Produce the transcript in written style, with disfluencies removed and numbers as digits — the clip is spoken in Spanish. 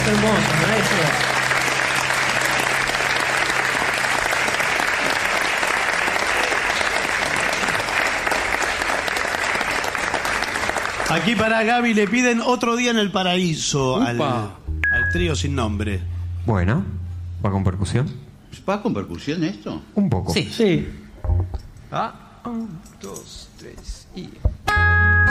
Qué hermoso, maestro. Aquí para Gaby le piden Otro día en el paraíso al trío sin nombre. Bueno, ¿va con percusión? ¿Va con percusión esto? Un poco. Sí. Ah, 1, 2, 3 y...